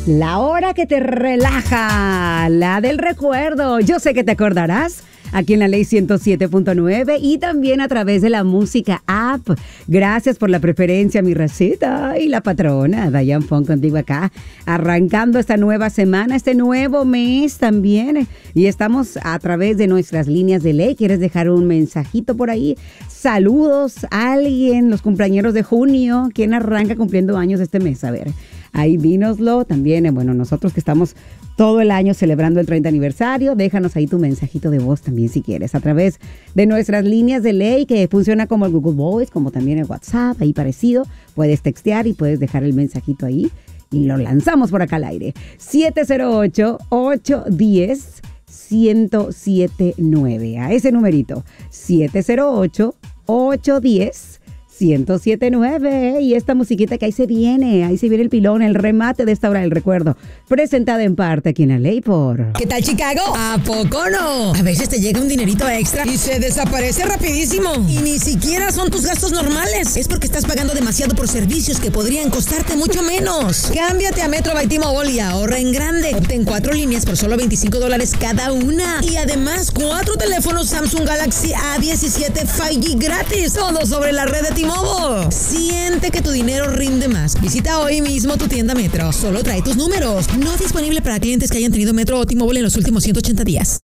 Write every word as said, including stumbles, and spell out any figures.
La hora que te relaja, la del recuerdo. Yo sé que te acordarás. Aquí en la Ley ciento siete punto nueve y también a través de la música app. Gracias por la preferencia, mi receta y la patrona. Dayan Fon contigo acá, arrancando esta nueva semana, este nuevo mes también. Y estamos a través de nuestras líneas de ley. ¿Quieres dejar un mensajito por ahí? Saludos a alguien, los cumpleañeros de junio. ¿Quién arranca cumpliendo años este mes? A ver, ahí dínoslo. También, bueno, nosotros que estamos todo el año celebrando el treinta aniversario, déjanos ahí tu mensajito de voz también si quieres, a través de nuestras líneas de ley que funciona como el Google Voice, como también el WhatsApp, ahí parecido. Puedes textear y puedes dejar el mensajito ahí y lo lanzamos por acá al aire. siete cero ocho, ocho uno cero, uno cero siete nueve. A ese numerito, siete cero ocho, ocho uno cero, uno cero siete nueve. Y esta musiquita que ahí se viene, ahí se viene el pilón, el remate de esta hora del recuerdo, presentada en parte aquí en la Ley por... ¿Qué tal, Chicago? ¿A poco no? A veces te llega un dinerito extra y se desaparece rapidísimo. Y ni siquiera son tus gastos normales. Es porque estás pagando demasiado por servicios que podrían costarte mucho menos. Cámbiate a Metro by T-Mobile y ahorra en grande. Obtén cuatro líneas por solo veinticinco dólares cada una. Y además, cuatro teléfonos Samsung Galaxy A diecisiete cinco G gratis. Todo sobre la red de T-Mobile. Siente que tu dinero rinde más. Visita hoy mismo tu tienda Metro. Solo trae tus números. No disponible para clientes que hayan tenido Metro o T-Mobile en los últimos ciento ochenta días.